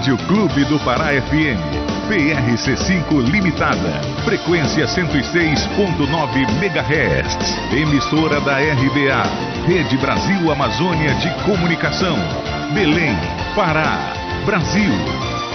Rádio Clube do Pará FM, PRC5 Limitada, frequência 106.9 MHz, emissora da RBA, Rede Brasil Amazônia de Comunicação, Belém, Pará, Brasil.